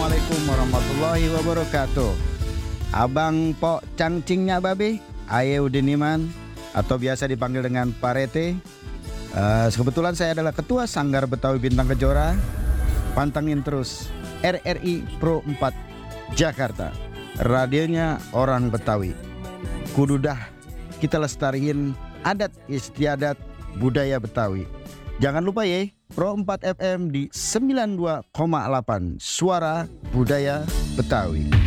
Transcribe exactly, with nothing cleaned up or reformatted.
Assalamualaikum warahmatullahi wabarakatuh. Abang Pok Cangcingnya Babe, Aye Udiniman, atau biasa dipanggil dengan Parete. Uh, kebetulan saya adalah Ketua Sanggar Betawi Bintang Kejora. Pantengin terus R R I Pro empat Jakarta, radionya orang Betawi. Kududah kita lestariin adat istiadat budaya Betawi. Jangan lupa ya, Pro empat F M di sembilan puluh dua koma delapan Suara Budaya Betawi.